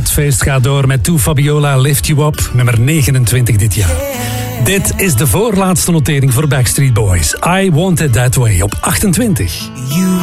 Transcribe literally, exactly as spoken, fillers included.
Het feest gaat door met To Fabiola, Lift You Up, nummer negenentwintig dit jaar. Dit is de voorlaatste notering voor Backstreet Boys. I Want It That Way op achtentwintig. You